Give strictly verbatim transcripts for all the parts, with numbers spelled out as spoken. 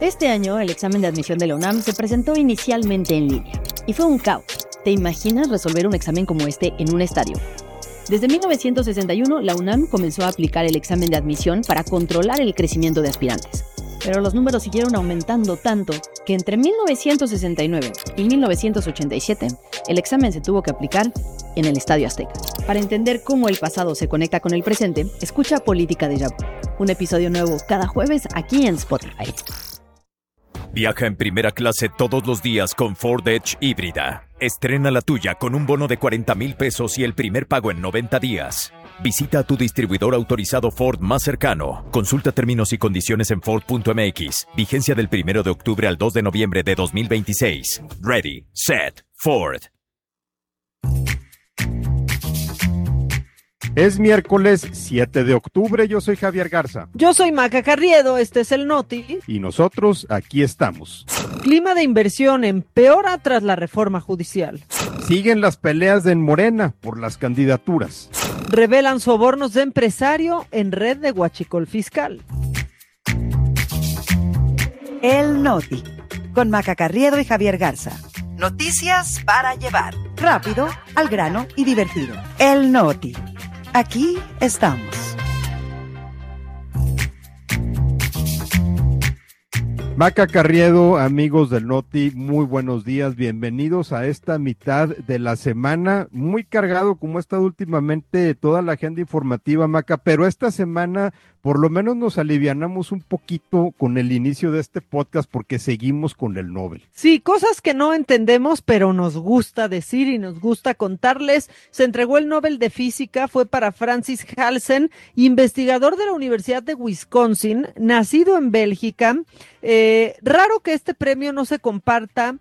Este año, el examen de admisión de la UNAM se presentó inicialmente en línea, y fue un caos. ¿Te imaginas resolver un examen como este en un estadio? Desde mil novecientos sesenta y uno, la UNAM comenzó a aplicar el examen de admisión para controlar el crecimiento de aspirantes. Pero los números siguieron aumentando tanto que entre mil novecientos sesenta y nueve y mil novecientos ochenta y siete, el examen se tuvo que aplicar en el Estadio Azteca. Para entender cómo el pasado se conecta con el presente, escucha Política Déjà Vu, un episodio nuevo cada jueves aquí en Spotify. Viaja en primera clase todos los días con Ford Edge híbrida. Estrena la tuya con un bono de cuarenta mil pesos y el primer pago en noventa días. Visita a tu distribuidor autorizado Ford más cercano. Consulta términos y condiciones en Ford punto M X. Vigencia del primero de octubre al dos de noviembre de dos mil veintiséis. Ready, set, Ford. Es miércoles siete de octubre, yo soy Javier Garza. Yo soy Maca Carriedo, este es el Noti. Y nosotros aquí estamos. Clima de inversión empeora tras la reforma judicial. Siguen las peleas en Morena por las candidaturas. Revelan sobornos de empresario en red de huachicol fiscal. El Noti, con Maca Carriedo y Javier Garza. Noticias para llevar. Rápido, al grano y divertido. El Noti. Aquí estamos. Maca Carriedo, amigos del Noti, muy buenos días, bienvenidos a esta mitad de la semana, muy cargado como ha estado últimamente toda la agenda informativa, Maca, pero esta semana por lo menos nos alivianamos un poquito con el inicio de este podcast porque seguimos con el Nobel. Sí, cosas que no entendemos, pero nos gusta decir y nos gusta contarles. Se entregó el Nobel de Física, fue para Francis Halsen, investigador de la Universidad de Wisconsin, nacido en Bélgica. Eh, raro que este premio no se comparta,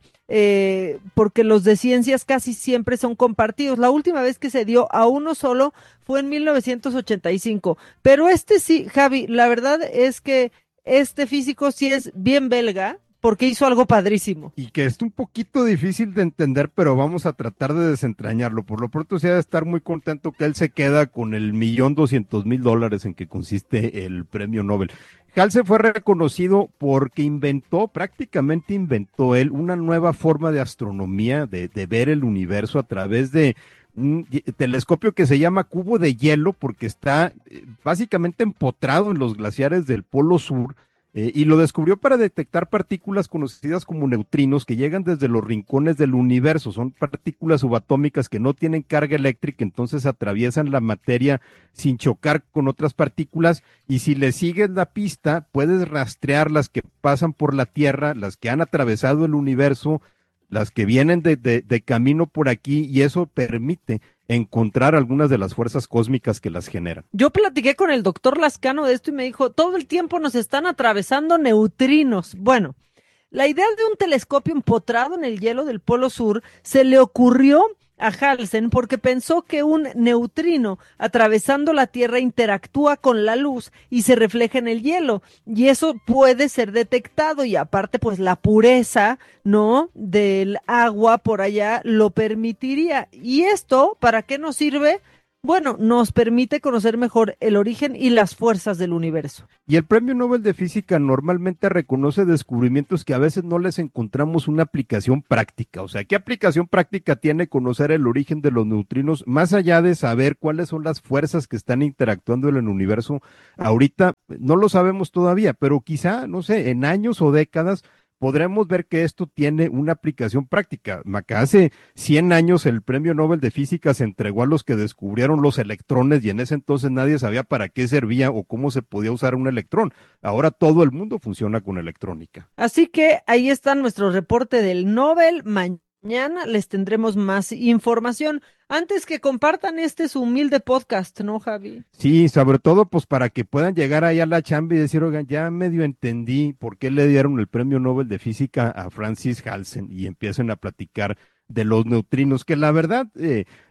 Eh, porque los de ciencias casi siempre son compartidos. La última vez que se dio a uno solo fue en mil novecientos ochenta y cinco, pero este sí, Javi, la verdad es que este físico sí es bien belga, porque hizo algo padrísimo. Y que es un poquito difícil de entender, pero vamos a tratar de desentrañarlo. Por lo pronto se ha de estar muy contento que él se queda con el millón doscientos mil dólares en que consiste el premio Nobel. Halsen fue reconocido porque inventó, prácticamente inventó él, una nueva forma de astronomía, de, de ver el universo a través de un telescopio que se llama cubo de hielo, porque está eh, básicamente empotrado en los glaciares del Polo Sur, eh, y lo descubrió para detectar partículas conocidas como neutrinos que llegan desde los rincones del universo. Son partículas subatómicas que no tienen carga eléctrica, entonces atraviesan la materia sin chocar con otras partículas, y si le sigues la pista, puedes rastrear las que pasan por la Tierra, las que han atravesado el universo, las que vienen de, de, de camino por aquí, y eso permite encontrar algunas de las fuerzas cósmicas que las generan. Yo platiqué con el doctor Lascano de esto y me dijo, todo el tiempo nos están atravesando neutrinos. Bueno, la idea de un telescopio empotrado en el hielo del Polo Sur se le ocurrió a Halsen porque pensó que un neutrino atravesando la Tierra interactúa con la luz y se refleja en el hielo, y eso puede ser detectado, y aparte pues la pureza, ¿no?, del agua por allá lo permitiría. ¿Y esto para qué nos sirve? Bueno, nos permite conocer mejor el origen y las fuerzas del universo. Y el Premio Nobel de Física normalmente reconoce descubrimientos que a veces no les encontramos una aplicación práctica. O sea, ¿qué aplicación práctica tiene conocer el origen de los neutrinos, más allá de saber cuáles son las fuerzas que están interactuando en el universo? Ahorita no lo sabemos todavía, pero quizá, no sé, en años o décadas podremos ver que esto tiene una aplicación práctica. Maca, hace cien años el Premio Nobel de Física se entregó a los que descubrieron los electrones, y en ese entonces nadie sabía para qué servía o cómo se podía usar un electrón. Ahora todo el mundo funciona con electrónica. Así que ahí está nuestro reporte del Nobel. Mañana les tendremos más información. Antes que compartan este su humilde podcast, ¿no, Javi? Sí, sobre todo pues para que puedan llegar ahí a la chamba y decir, oigan, ya medio entendí por qué le dieron el Premio Nobel de Física a Francis Halsen, y empiecen a platicar de los neutrinos, que la verdad, eh,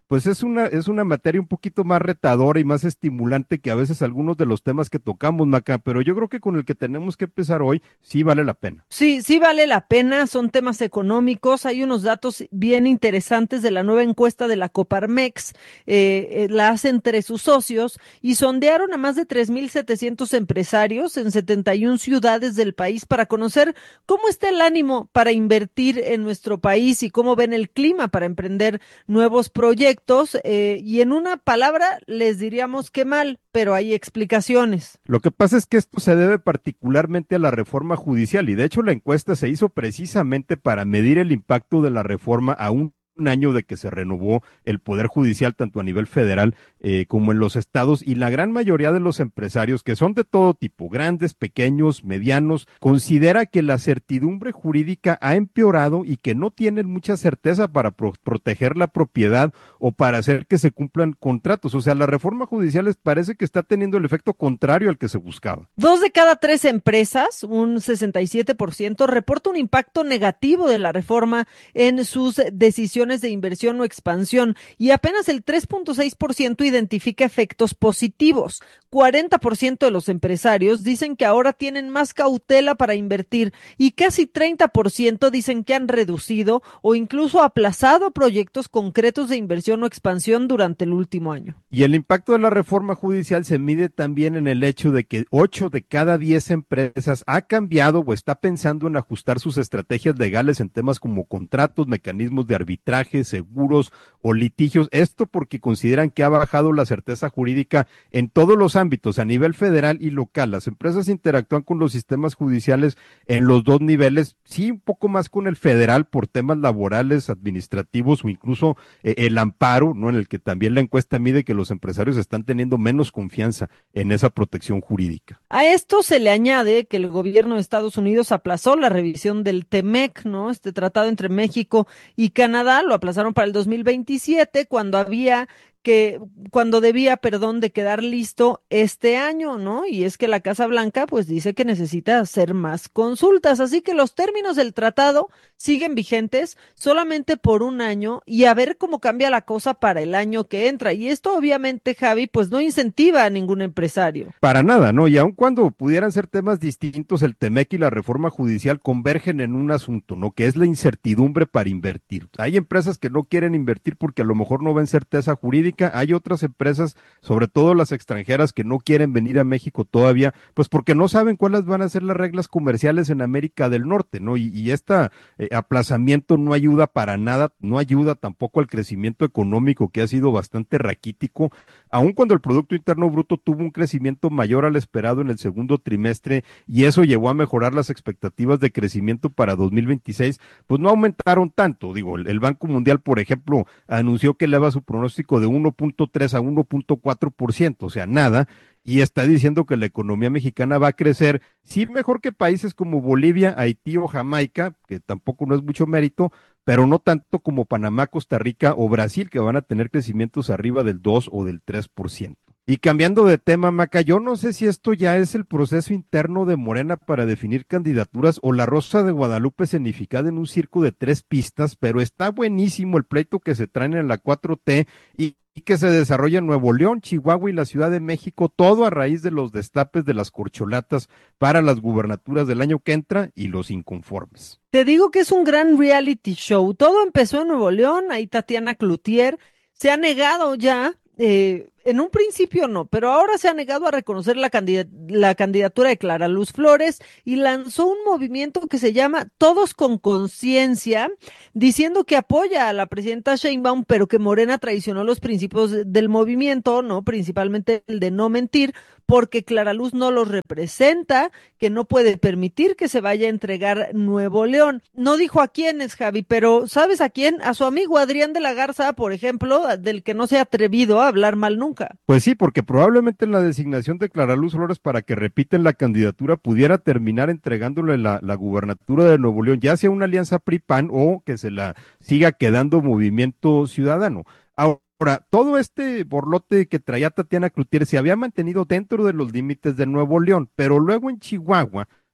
pues es una, es una materia un poquito más retadora y más estimulante que a veces algunos de los temas que tocamos, Maca, pero yo creo que con el que tenemos que empezar hoy sí vale la pena. Sí, sí vale la pena, son temas económicos, hay unos datos bien interesantes de la nueva encuesta de la Coparmex, eh, eh, la hace entre sus socios y sondearon a más de tres mil setecientos empresarios en setenta y una ciudades del país para conocer cómo está el ánimo para invertir en nuestro país y cómo ven el clima para emprender nuevos proyectos. Eh, y en una palabra les diríamos que mal, pero hay explicaciones. Lo que pasa es que esto se debe particularmente a la reforma judicial y de hecho la encuesta se hizo precisamente para medir el impacto de la reforma a un un año de que se renovó el Poder Judicial tanto a nivel federal eh, como en los estados y la gran mayoría de los empresarios que son de todo tipo, grandes, pequeños, medianos, considera que la certidumbre jurídica ha empeorado y que no tienen mucha certeza para pro proteger la propiedad o para hacer que se cumplan contratos. O sea, la reforma judicial les parece que está teniendo el efecto contrario al que se buscaba. Dos de cada tres empresas, un sesenta y siete por ciento, reporta un impacto negativo de la reforma en sus decisiones de inversión o expansión y apenas el tres punto seis por ciento identifica efectos positivos. cuarenta por ciento de los empresarios dicen que ahora tienen más cautela para invertir y casi treinta por ciento dicen que han reducido o incluso aplazado proyectos concretos de inversión o expansión durante el último año. Y el impacto de la reforma judicial se mide también en el hecho de que ocho de cada diez empresas ha cambiado o está pensando en ajustar sus estrategias legales en temas como contratos, mecanismos de arbitraje, seguros o litigios, esto porque consideran que ha bajado la certeza jurídica en todos los ámbitos, a nivel federal y local. Las empresas interactúan con los sistemas judiciales en los dos niveles, sí un poco más con el federal por temas laborales, administrativos o incluso eh, el amparo, ¿no? En el que también la encuesta mide que los empresarios están teniendo menos confianza en esa protección jurídica. A esto se le añade que el gobierno de Estados Unidos aplazó la revisión del TEMEC, ¿no? Este tratado entre México y Canadá, lo aplazaron para el dos mil veintisiete cuando había que cuando debía, perdón, de quedar listo este año, ¿no? Y es que la Casa Blanca pues dice que necesita hacer más consultas, así que los términos del tratado siguen vigentes solamente por un año y a ver cómo cambia la cosa para el año que entra. Y esto obviamente, Javi, pues no incentiva a ningún empresario. Para nada, ¿no? Y aun cuando pudieran ser temas distintos, el TEMEC y la reforma judicial convergen en un asunto, ¿no? Que es la incertidumbre para invertir. Hay empresas que no quieren invertir porque a lo mejor no ven certeza jurídica. Hay otras empresas, sobre todo las extranjeras, que no quieren venir a México todavía, pues porque no saben cuáles van a ser las reglas comerciales en América del Norte, ¿no? Y, y este eh, aplazamiento no ayuda para nada, no ayuda tampoco al crecimiento económico que ha sido bastante raquítico, aun cuando el Producto Interno Bruto tuvo un crecimiento mayor al esperado en el segundo trimestre y eso llevó a mejorar las expectativas de crecimiento para dos mil veintiséis, pues no aumentaron tanto. Digo, el, el Banco Mundial, por ejemplo, anunció que eleva su pronóstico de uno punto tres a uno punto cuatro por ciento, o sea, nada, y está diciendo que la economía mexicana va a crecer, sí, mejor que países como Bolivia, Haití o Jamaica, que tampoco no es mucho mérito, pero no tanto como Panamá, Costa Rica o Brasil, que van a tener crecimientos arriba del dos o del tres por ciento. Y cambiando de tema, Maca, yo no sé si esto ya es el proceso interno de Morena para definir candidaturas o la Rosa de Guadalupe escenificada en un circo de tres pistas, pero está buenísimo el pleito que se traen en la cuatro T y y que se desarrolla en Nuevo León, Chihuahua y la Ciudad de México, todo a raíz de los destapes de las corcholatas para las gubernaturas del año que entra y los inconformes. Te digo que es un gran reality show. Todo empezó en Nuevo León, ahí Tatiana Cloutier se ha negado ya, eh, en un principio no, pero ahora se ha negado a reconocer la, candidat la candidatura de Clara Luz Flores y lanzó un movimiento que se llama Todos con Conciencia, diciendo que apoya a la presidenta Sheinbaum, pero que Morena traicionó los principios del movimiento, ¿no? Principalmente el de no mentir, porque Clara Luz no los representa, que no puede permitir que se vaya a entregar Nuevo León. No dijo a quiénes, Javi, pero ¿sabes a quién? A su amigo Adrián de la Garza, por ejemplo, del que no se ha atrevido a hablar mal nunca. Pues sí, porque probablemente en la designación de Clara Luz Flores para que repiten la candidatura pudiera terminar entregándole la, la gubernatura de Nuevo León, ya sea una alianza P R I P A N o que se la siga quedando Movimiento Ciudadano. Ahora, Ahora, todo este borlote que traía Tatiana Cloutier se había mantenido dentro de los límites de Nuevo León, pero luego en Chihuahua,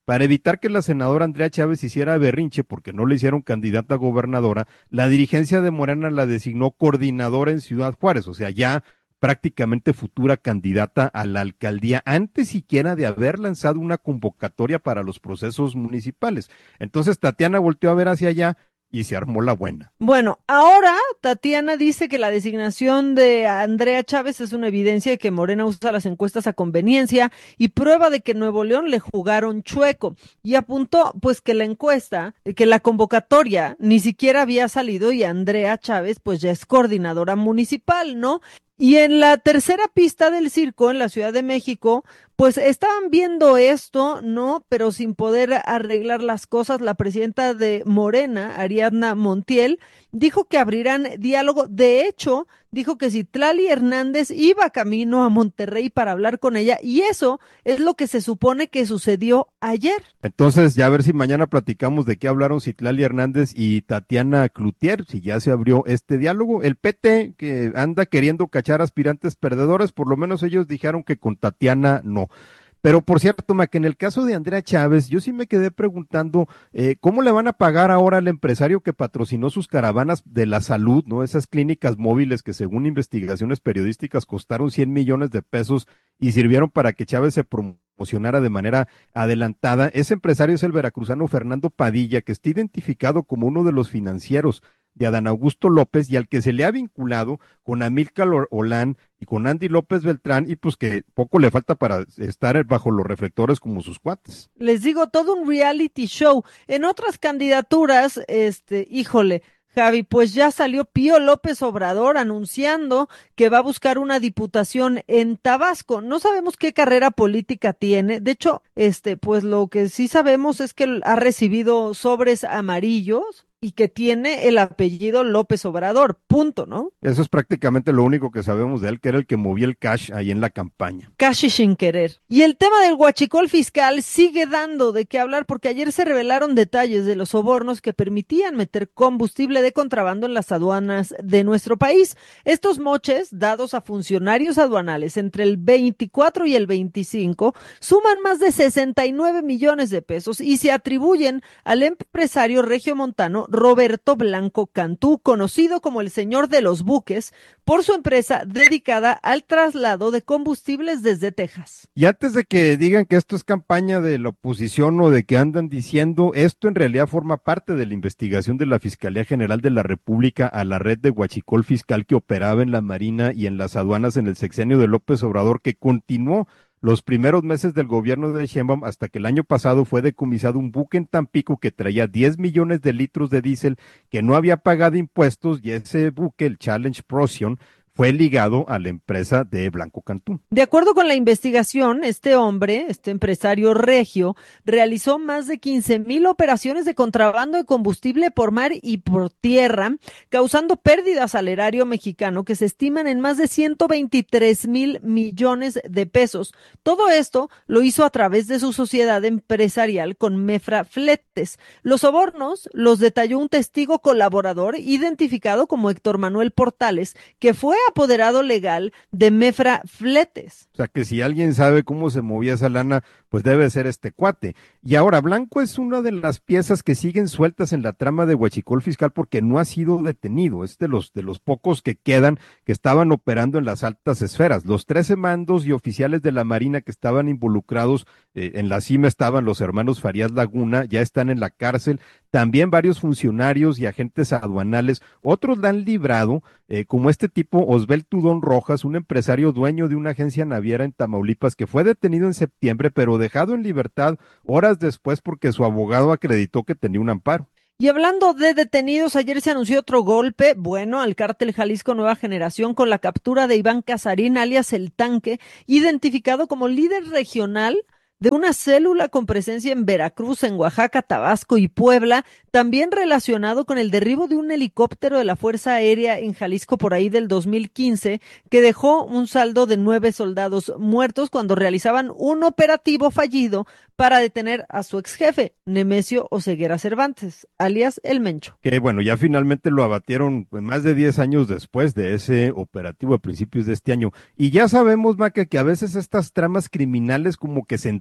Para evitar que la senadora Andrea Chávez hiciera berrinche porque no le hicieron candidata a gobernadora, la dirigencia de Morena la designó coordinadora en Ciudad Juárez, o sea, ya prácticamente futura candidata a la alcaldía, antes siquiera de haber lanzado una convocatoria para los procesos municipales. Entonces Tatiana volteó a ver hacia allá y se armó la buena. Bueno, ahora Tatiana dice que la designación de Andrea Chávez es una evidencia de que Morena usa las encuestas a conveniencia y prueba de que Nuevo León le jugaron chueco. Y apuntó pues que la encuesta, que la convocatoria ni siquiera había salido y Andrea Chávez pues ya es coordinadora municipal, ¿no? Y en la tercera pista del circo, en la Ciudad de México, pues estaban viendo esto, ¿no? Pero sin poder arreglar las cosas, la presidenta de Morena, Ariadna Montiel, dijo que abrirán diálogo. De hecho, dijo que Citlali Hernández iba camino a Monterrey para hablar con ella, y eso es lo que se supone que sucedió ayer. Entonces, ya a ver si mañana platicamos de qué hablaron Citlali Hernández y Tatiana Cloutier, si ya se abrió este diálogo. El P T, que anda queriendo cachar aspirantes perdedores, por lo menos ellos dijeron que con Tatiana no. Pero por cierto, Mac, en el caso de Andrea Chávez, yo sí me quedé preguntando eh, cómo le van a pagar ahora al empresario que patrocinó sus caravanas de la salud, ¿no? Esas clínicas móviles que según investigaciones periodísticas costaron cien millones de pesos y sirvieron para que Chávez se promocionara de manera adelantada. Ese empresario es el veracruzano Fernando Padilla, que está identificado como uno de los financieros de Adán Augusto López y al que se le ha vinculado con Amílcar Olán y con Andy López Beltrán, y pues que poco le falta para estar bajo los reflectores como sus cuates. Les digo, todo un reality show. En otras candidaturas, este, híjole, Javi, pues ya salió Pío López Obrador anunciando que va a buscar una diputación en Tabasco. No sabemos qué carrera política tiene. De hecho, este, pues lo que sí sabemos es que ha recibido sobres amarillos y que tiene el apellido López Obrador, punto, ¿no? Eso es prácticamente lo único que sabemos de él, que era el que movía el cash ahí en la campaña. Cash y sin querer. Y el tema del huachicol fiscal sigue dando de qué hablar, porque ayer se revelaron detalles de los sobornos que permitían meter combustible de contrabando en las aduanas de nuestro país. Estos moches, dados a funcionarios aduanales entre el veinticuatro y el veinticinco, suman más de sesenta y nueve millones de pesos y se atribuyen al empresario regiomontano Roberto Blanco Cantú, conocido como el señor de los buques, por su empresa dedicada al traslado de combustibles desde Texas. Y antes de que digan que esto es campaña de la oposición o de que andan diciendo, esto en realidad forma parte de la investigación de la Fiscalía General de la República a la red de huachicol fiscal que operaba en la Marina y en las aduanas en el sexenio de López Obrador, que continuó los primeros meses del gobierno de Sheinbaum hasta que el año pasado fue decomisado un buque en Tampico que traía diez millones de litros de diésel que no había pagado impuestos, y ese buque, el Challenge Procyon, fue ligado a la empresa de Blanco Cantú. De acuerdo con la investigación, este hombre, este empresario regio, realizó más de quince mil operaciones de contrabando de combustible por mar y por tierra, causando pérdidas al erario mexicano que se estiman en más de ciento veintitrés mil millones de pesos. Todo esto lo hizo a través de su sociedad empresarial con Mefra Fletes. Los sobornos los detalló un testigo colaborador identificado como Héctor Manuel Portales, que fue apoderado legal de Mefra Fletes. O sea que si alguien sabe cómo se movía esa lana, pues debe ser este cuate. Y ahora, Blanco es una de las piezas que siguen sueltas en la trama de huachicol fiscal porque no ha sido detenido. Es de los, de los pocos que quedan que estaban operando en las altas esferas. Los trece mandos y oficiales de la Marina que estaban involucrados, eh, en la cima estaban los hermanos Farías Laguna, ya están en la cárcel. También varios funcionarios y agentes aduanales, otros la han librado, eh, como este tipo Osbel Tudón Rojas, un empresario dueño de una agencia naviera en Tamaulipas que fue detenido en septiembre, pero dejado en libertad horas después porque su abogado acreditó que tenía un amparo. Y hablando de detenidos, ayer se anunció otro golpe, bueno, al cártel Jalisco Nueva Generación con la captura de Iván Casarín, alias El Tanque, identificado como líder regional de una célula con presencia en Veracruz, en Oaxaca, Tabasco y Puebla, también relacionado con el derribo de un helicóptero de la Fuerza Aérea en Jalisco por ahí del dos mil quince, que dejó un saldo de nueve soldados muertos cuando realizaban un operativo fallido para detener a su ex jefe, Nemesio Oseguera Cervantes, alias El Mencho. Que bueno, ya finalmente lo abatieron pues, más de diez años después de ese operativo a principios de este año. Y ya sabemos, Maca, que a veces estas tramas criminales como que se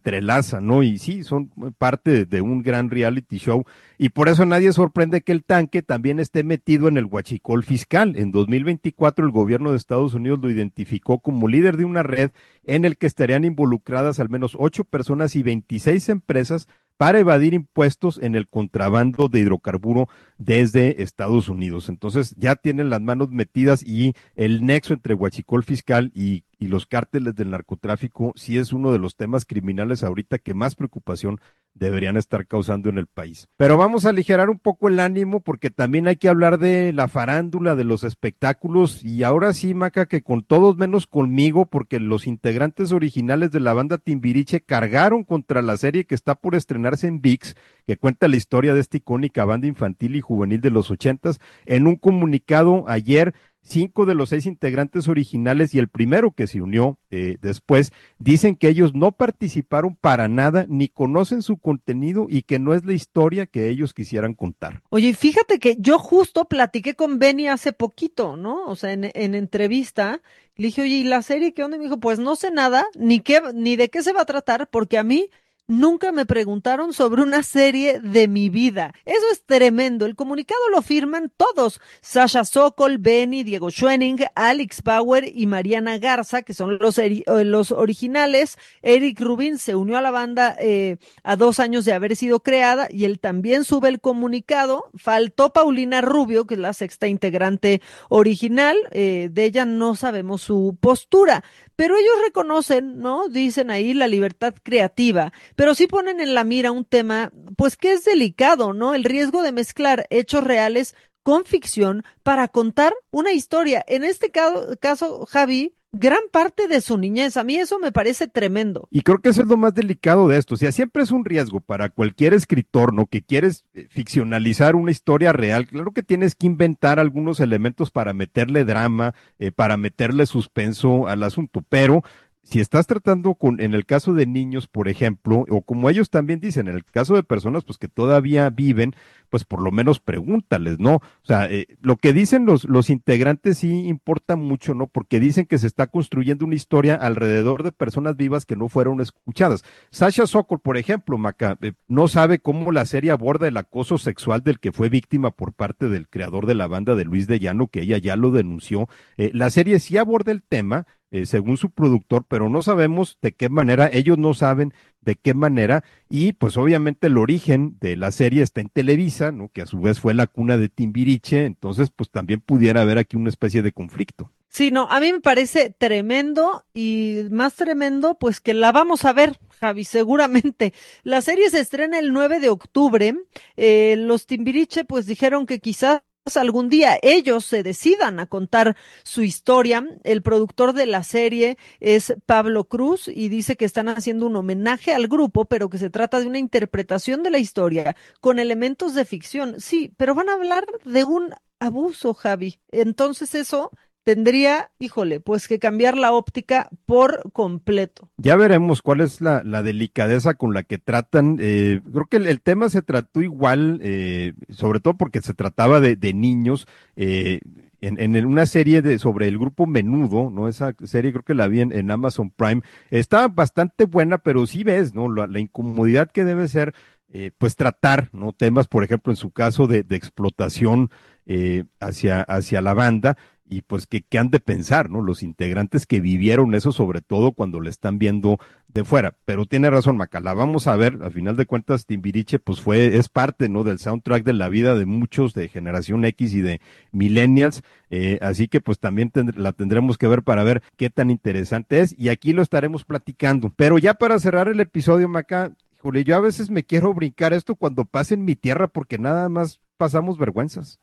entrelaza, ¿no? Y sí, son parte de, de un gran reality show, y por eso nadie sorprende que el tanque también esté metido en el huachicol fiscal. En dos mil veinticuatro el gobierno de Estados Unidos lo identificó como líder de una red en el que estarían involucradas al menos ocho personas y veintiséis empresas para evadir impuestos en el contrabando de hidrocarburo desde Estados Unidos. Entonces ya tienen las manos metidas, y el nexo entre huachicol fiscal y, y los cárteles del narcotráfico sí es uno de los temas criminales ahorita que más preocupación deberían estar causando en el país. Pero vamos a aligerar un poco el ánimo, porque también hay que hablar de la farándula, de los espectáculos, y ahora sí, Maca, que con todos menos conmigo, porque los integrantes originales de la banda Timbiriche cargaron contra la serie que está por estrenarse en ViX, que cuenta la historia de esta icónica banda infantil y juvenil de los ochentas. En un comunicado ayer, cinco de los seis integrantes originales y el primero que se unió eh, después, dicen que ellos no participaron para nada, ni conocen su contenido, y que no es la historia que ellos quisieran contar. Oye, fíjate que yo justo platiqué con Benny hace poquito, ¿no? O sea, en, en entrevista, le dije, oye, ¿y la serie qué onda? Y me dijo, pues no sé nada, ni qué, ni de qué se va a tratar, porque a mí nunca me preguntaron sobre una serie de mi vida. Eso es tremendo. El comunicado lo firman todos: Sasha Sokol, Benny, Diego Schwenning, Alex Bauer y Mariana Garza, que son los, eri- eh, los originales. Eric Rubin se unió a la banda eh, a dos años de haber sido creada, y él también sube el comunicado. Faltó Paulina Rubio, que es la sexta integrante original. Eh, de ella no sabemos su postura, pero ellos reconocen, ¿no? Dicen ahí la libertad creativa, pero sí ponen en la mira un tema, pues que es delicado, ¿no? El riesgo de mezclar hechos reales con ficción para contar una historia. En este caso, caso, Javi, gran parte de su niñez. A mí eso me parece tremendo. Y creo que eso es lo más delicado de esto. O sea, siempre es un riesgo para cualquier escritor, ¿no? Que quieres eh, ficcionalizar una historia real. Claro que tienes que inventar algunos elementos para meterle drama, eh, para meterle suspenso al asunto, pero si estás tratando con, en el caso de niños, por ejemplo, o como ellos también dicen, en el caso de personas pues que todavía viven, pues por lo menos pregúntales, ¿no? O sea, eh, lo que dicen los, los integrantes sí importa mucho, ¿no? Porque dicen que se está construyendo una historia alrededor de personas vivas que no fueron escuchadas. Sasha Sokol, por ejemplo, Maca, eh, no sabe cómo la serie aborda el acoso sexual del que fue víctima por parte del creador de la banda, de Luis de Llano, que ella ya lo denunció. Eh, la serie sí aborda el tema, Eh, según su productor, pero no sabemos de qué manera, ellos no saben de qué manera, y pues obviamente el origen de la serie está en Televisa, ¿no? Que a su vez fue la cuna de Timbiriche, entonces pues también pudiera haber aquí una especie de conflicto. Sí, no, a mí me parece tremendo, y más tremendo, pues que la vamos a ver, Javi, seguramente. La serie se estrena el nueve de octubre. Eh, los Timbiriche pues dijeron que quizás algún día ellos se decidan a contar su historia. El productor de la serie es Pablo Cruz, y dice que están haciendo un homenaje al grupo, pero que se trata de una interpretación de la historia con elementos de ficción. Sí, pero van a hablar de un abuso, Javi. Entonces eso tendría, híjole, pues que cambiar la óptica por completo. Ya veremos cuál es la, la delicadeza con la que tratan. Eh, creo que el, el tema se trató igual, eh, sobre todo porque se trataba de, de niños, eh, en, en una serie de sobre el grupo Menudo, ¿no? Esa serie creo que la vi en, en Amazon Prime. Está bastante buena, pero sí ves, ¿no? La, la incomodidad que debe ser, eh, pues tratar, ¿no? Temas, por ejemplo, en su caso de, de explotación eh, hacia, hacia la banda. Y pues que, que han de pensar, ¿no? Los integrantes que vivieron eso, sobre todo cuando le están viendo de fuera. Pero tiene razón, Maca, la vamos a ver. A final de cuentas, Timbiriche, pues fue, es parte, ¿no? Del soundtrack de la vida de muchos de Generación X y de Millennials. Eh, así que pues también tend- la tendremos que ver para ver qué tan interesante es. Y aquí lo estaremos platicando. Pero ya para cerrar el episodio, Maca, híjole, yo a veces me quiero brincar esto cuando pase en mi tierra, porque nada más pasamos vergüenzas.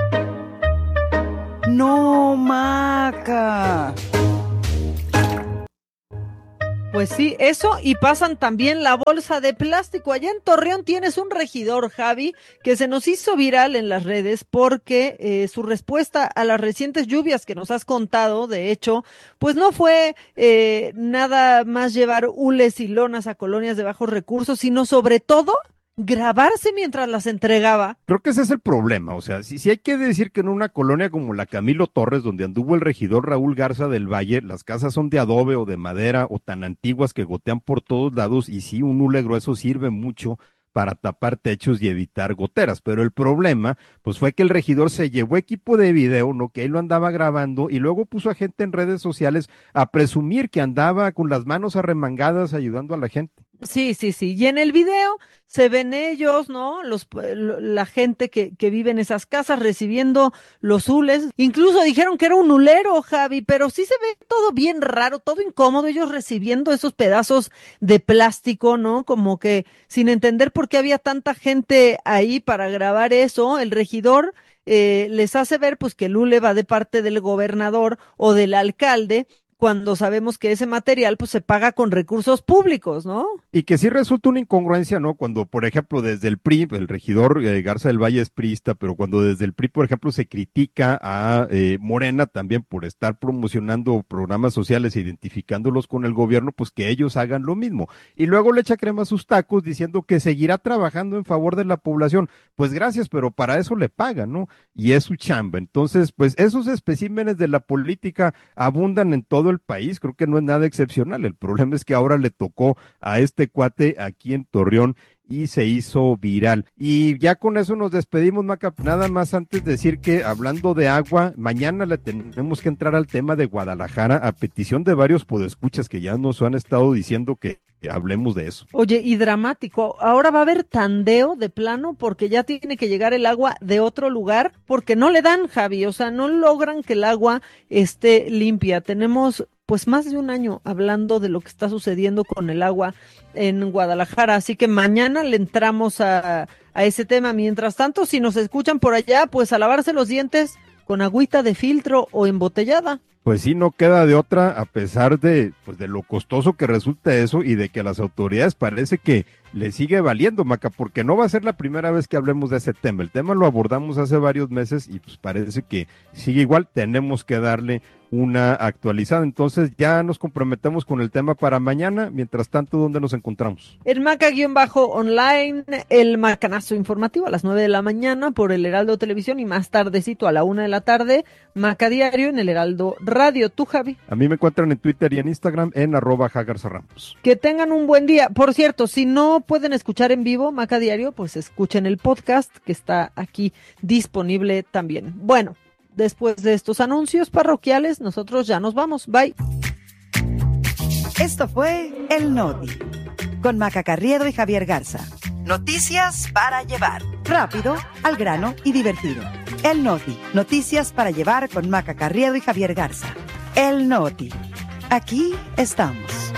No, Maca. Pues sí, eso, y pasan también la bolsa de plástico. Allá en Torreón tienes un regidor, Javi, que se nos hizo viral en las redes porque eh, su respuesta a las recientes lluvias que nos has contado, de hecho, pues no fue eh, nada más llevar hules y lonas a colonias de bajos recursos, sino sobre todo grabarse mientras las entregaba. Creo que ese es el problema, o sea, si, si hay que decir que en una colonia como la Camilo Torres, donde anduvo el regidor Raúl Garza del Valle, las casas son de adobe o de madera o tan antiguas que gotean por todos lados y sí, un hule grueso sirve mucho para tapar techos y evitar goteras, pero el problema, pues fue que el regidor se llevó equipo de video, ¿no? Que él lo andaba grabando y luego puso a gente en redes sociales a presumir que andaba con las manos arremangadas ayudando a la gente. Sí, sí, sí. Y en el video se ven ellos, ¿no? Los, la gente que, que vive en esas casas recibiendo los hules. Incluso dijeron que era un hulero, Javi, pero sí se ve todo bien raro, todo incómodo, ellos recibiendo esos pedazos de plástico, ¿no? Como que sin entender por qué había tanta gente ahí para grabar eso. El regidor eh, les hace ver pues que el hule va de parte del gobernador o del alcalde, cuando sabemos que ese material pues se paga con recursos públicos, ¿no? Y que sí resulta una incongruencia, ¿no? Cuando, por ejemplo, desde el P R I, el regidor eh, Garza del Valle es priista, pero cuando desde el P R I, por ejemplo, se critica a eh, Morena también por estar promocionando programas sociales e identificándolos con el gobierno, pues que ellos hagan lo mismo. Y luego le echa crema a sus tacos diciendo que seguirá trabajando en favor de la población. Pues gracias, pero para eso le pagan, ¿no? Y es su chamba. Entonces, pues esos especímenes de la política abundan en todo el país, creo que no es nada excepcional. El problema es que ahora le tocó a este cuate aquí en Torreón y se hizo viral. Y ya con eso nos despedimos, Maca. Nada más antes de decir que hablando de agua, mañana le tenemos que entrar al tema de Guadalajara a petición de varios podescuchas que ya nos han estado diciendo que hablemos de eso. Oye, y dramático, ahora va a haber tandeo de plano porque ya tiene que llegar el agua de otro lugar porque no le dan, Javi, o sea, no logran que el agua esté limpia. Tenemos pues más de un año hablando de lo que está sucediendo con el agua en Guadalajara, así que mañana le entramos a, a ese tema. Mientras tanto, si nos escuchan por allá, pues a lavarse los dientes con agüita de filtro o embotellada. Pues sí, no queda de otra, a pesar de, pues de lo costoso que resulta eso y de que a las autoridades parece que le sigue valiendo, Maca, porque no va a ser la primera vez que hablemos de ese tema. El tema lo abordamos hace varios meses y pues parece que sigue igual, tenemos que darle una actualizada. Entonces ya nos comprometemos con el tema para mañana. Mientras tanto, ¿dónde nos encontramos? El Maca-online, el Macanazo informativo a las nueve de la mañana por el Heraldo Televisión y más tardecito a la una de la tarde, Maca Diario en el Heraldo Radio. ¿Tú, Javi? A mí me encuentran en Twitter y en Instagram en arroba Jagarza Ramos. Que tengan un buen día. Por cierto, si no pueden escuchar en vivo Maca Diario, pues escuchen el podcast que está aquí disponible también. Bueno, después de estos anuncios parroquiales, nosotros ya nos vamos. Bye. Esto fue El Noti, con Maca Carriedo y Javier Garza. Noticias para llevar. Rápido, al grano y divertido. El Noti, noticias para llevar con Maca Carriedo y Javier Garza. El Noti. Aquí estamos.